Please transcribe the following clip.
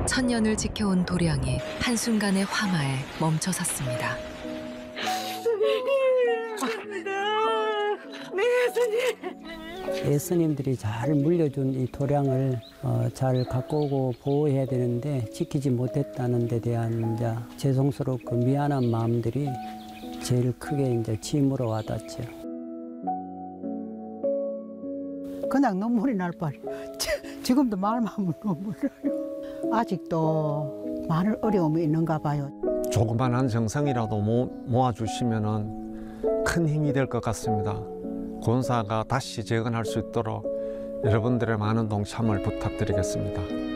천년을 지켜온 도량이 한순간의 화마에 멈춰섰습니다. 예수님들이 잘 물려준 이 도량을 잘 갖고 오고 보호해야 되는데 지키지 못했다는 데 대한 이제 죄송스럽고 미안한 마음들이 제일 크게 이제 짐으로 와닿죠. 그냥 눈물이 날 뻔. 지금도 말만 하면 눈물 나요. 아직도 많은 어려움이 있는가 봐요. 조그만한 정성이라도 모아주시면 큰 힘이 될 것 같습니다. 권사가 다시 재건할 수 있도록 여러분들의 많은 동참을 부탁드리겠습니다.